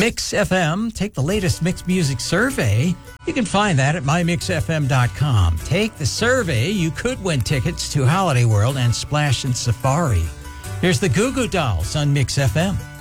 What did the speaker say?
Mix FM. Take the latest Mix Music survey. You can find that at mymixfm.com. Take the survey. You could win tickets to Holiday World and Splash and Safari. Here's the Goo Goo Dolls on Mix FM.